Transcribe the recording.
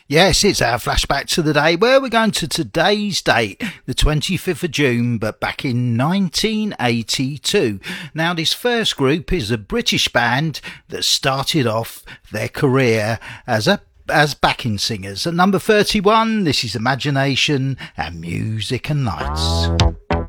Yes, it's our flashback to the day where we're going to today's date, the 25th of June, but back in 1982. Now, this first group is a British band that started off their career as backing singers. At number 31, this is Imagination and Music and Lights.